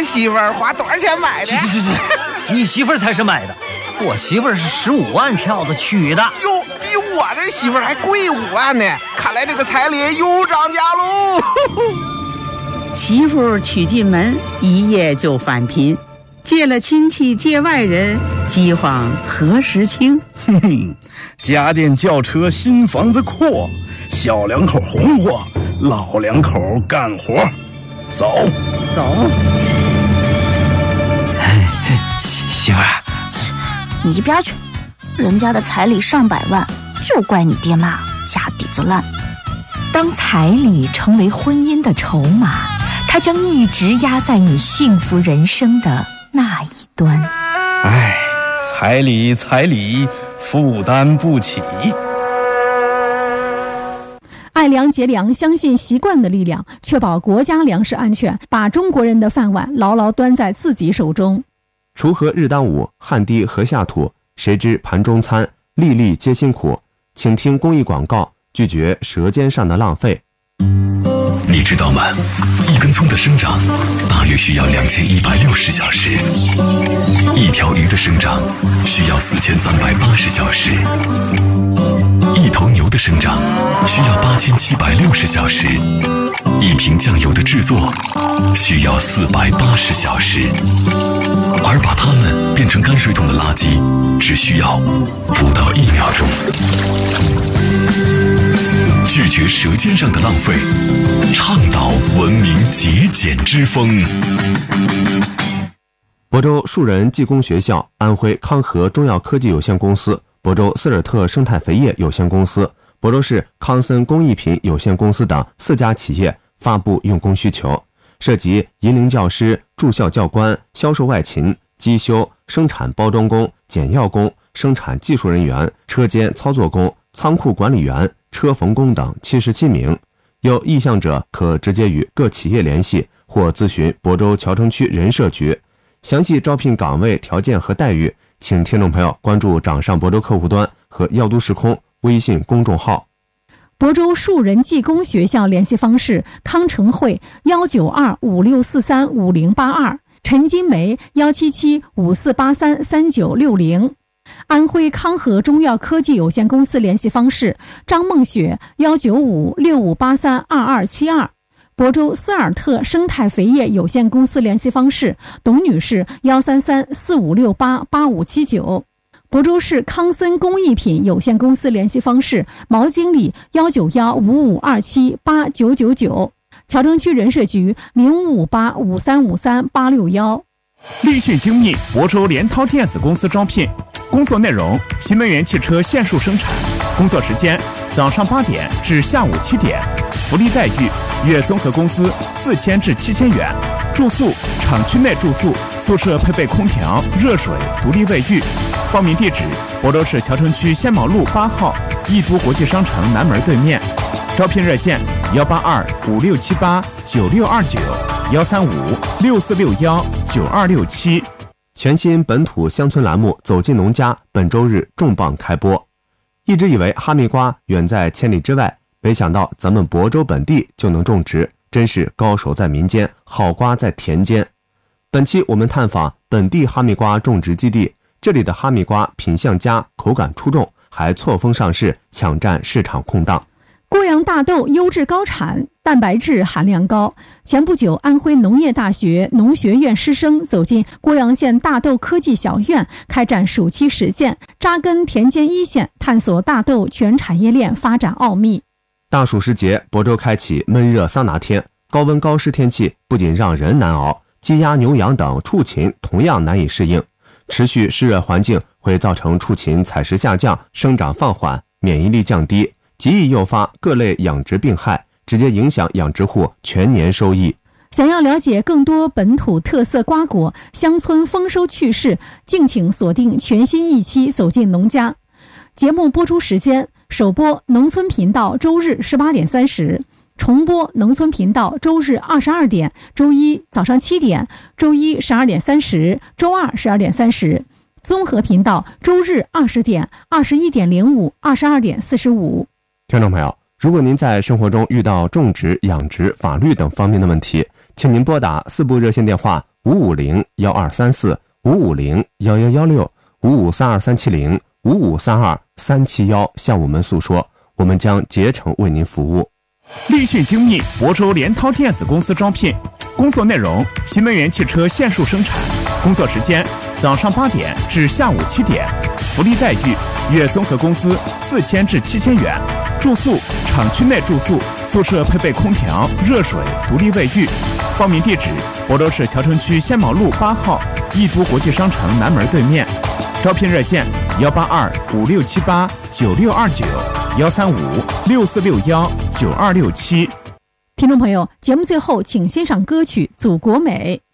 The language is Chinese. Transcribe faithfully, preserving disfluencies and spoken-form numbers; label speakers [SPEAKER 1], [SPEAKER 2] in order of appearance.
[SPEAKER 1] 我媳妇儿花多少钱买的？
[SPEAKER 2] 去去去，你媳妇儿才是买的，我媳妇儿是十五万票子娶的。
[SPEAKER 1] 哟，比我的媳妇儿还贵五万呢！看来这个彩礼又涨价喽。
[SPEAKER 3] 媳妇娶进门，一夜就返贫，借了亲戚借外人，饥荒何时清？
[SPEAKER 4] 哼哼，家电轿车新房子阔，小两口红火，老两口干活。走
[SPEAKER 3] 走。
[SPEAKER 2] 媳媳妇儿，
[SPEAKER 5] 你一边去！人家的彩礼上百万，就怪你爹妈家底子烂。
[SPEAKER 6] 当彩礼成为婚姻的筹码，它将一直压在你幸福人生的那一端。
[SPEAKER 4] 唉，彩礼彩礼，负担不起。
[SPEAKER 7] 爱粮节粮，相信习惯的力量，确保国家粮食安全，把中国人的饭碗牢牢端在自己手中。
[SPEAKER 8] 锄禾日当午，汗滴禾下土，谁知盘中餐，粒粒皆辛苦。请听公益广告，拒绝舌尖上的浪费。
[SPEAKER 9] 你知道吗？一根葱的生长大约需要两千一百六十小时，一条鱼的生长需要四千三百八十小时，一头牛的生长需要八千七百六十小时，一瓶酱油的制作需要四百八十小时，而把它们变成泔水桶的垃圾只需要不到一秒钟。拒绝舌尖上的浪费，倡导文明节俭之风。
[SPEAKER 8] 亳州树人技工学校、安徽康和中药科技有限公司、亳州斯尔特生态肥业有限公司、亳州市康森工艺品有限公司等四家企业发布用工需求，涉及银龄教师、驻校教官、销售外勤、机修、生产包装工、检药工、生产技术人员、车间操作工、仓库管理员、车缝工等七十七名。有意向者可直接与各企业联系或咨询亳州谯城区人社局。详细招聘岗位条件和待遇，请听众朋友关注掌上亳州客户端和药都时空微信公众号。
[SPEAKER 7] 亳州树人技工学校联系方式：康成慧幺九二五六四三五零八二，陈金梅幺七七五四八三三九六零。安徽康和中药科技有限公司联系方式：张梦雪幺九五六五八三二二七二。亳州斯尔特生态肥业有限公司联系方式：董女士幺三三四五六八八五七九。亳州市康森工艺品有限公司联系方式：毛经理幺九幺五五二七八九九九。谯城区人社局零五五八五三五三八六幺。
[SPEAKER 10] 立讯精密亳州联涛电子公司招聘，工作内容：新能源汽车线束生产，工作时间早上八点至下午七点，福利待遇：月综合工资四千至七千元，住宿厂区内住宿，宿舍配备空调、热水、独立卫浴。报名地址：亳州市谯城区仙毛路八号易都国际商城南门对面。招聘热线：幺八二五六七八九六二九，幺三五六四六幺九二六七。
[SPEAKER 8] 全新本土乡村栏目《走进农家》本周日重磅开播。一直以为哈密瓜远在千里之外，没想到咱们亳州本地就能种植，真是高手在民间，好瓜在田间。本期我们探访本地哈密瓜种植基地，这里的哈密瓜品相佳，口感出众，还错峰上市，抢占市场空档。
[SPEAKER 7] 郭阳大豆优质高产，蛋白质含量高。前不久，安徽农业大学农学院师生走进郭阳县大豆科技小院，开展暑期实践，扎根田间一线，探索大豆全产业链发展奥秘。
[SPEAKER 8] 大暑时节，亳州开启闷热桑拿天，高温高湿天气不仅让人难熬，鸡鸭牛羊等畜禽同样难以适应。持续湿热环境会造成畜禽采食下降，生长放缓，免疫力降低，极易诱发各类养殖病害，直接影响养殖户全年收益。
[SPEAKER 7] 想要了解更多本土特色瓜果、乡村丰收趣事，敬请锁定全新一期《走进农家》。节目播出时间：首播农村频道周日十八点三十，重播农村频道周日二十二点，周一早上七点，周一十二点三十，周二十二点三十。综合频道周日二十点、二十一点零五、二十二点四十五。听众朋友，如果您在生活中遇到种植、养殖、法律等方面的问题，
[SPEAKER 8] 请您拨打四部热线电话五五零幺二三四、五五零幺幺幺六、五五三二三七零、五五三二三七幺向我们诉说，我们将竭诚为您服务。
[SPEAKER 10] 立讯精密亳州联涛电子公司招聘，工作内容：新能源汽车线束生产，工作时间早上八点至下午七点，福利待遇：月综合工资四千至七千元，住宿厂区内住宿，宿舍配备空调、热水、独立卫浴。报名地址：亳州市桥城区仙毛路八号易都国际商城南门对面。招聘热线：幺八二五六七八九六二九，幺三五六四六幺九二六七。
[SPEAKER 7] 听众朋友，节目最后请欣赏歌曲《祖国美》。